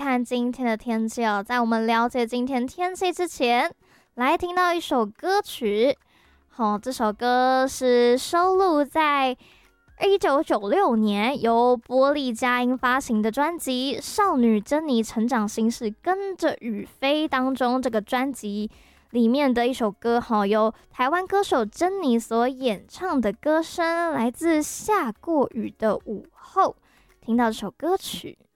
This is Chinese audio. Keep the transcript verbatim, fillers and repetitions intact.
看今天的天气哦。在我们了解今天天气之前，来听到一首歌曲。好、哦，这首歌是收录在一九九六年由波丽佳音发行的专辑《少女珍妮成长心事跟着雨飞》当中，这个专辑里面的一首歌，哈，由台湾歌手珍妮所演唱的歌声，来自下过雨的午后。听到这首歌曲，